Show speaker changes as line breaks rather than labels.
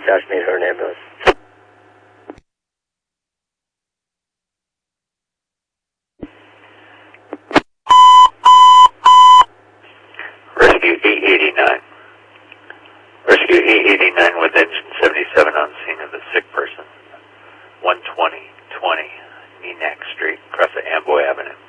Josh, need her an ambulance.
Rescue 889. Rescue 889 with engine 77 on scene of the sick person. 12020 Enac Street, across the Amboy Avenue.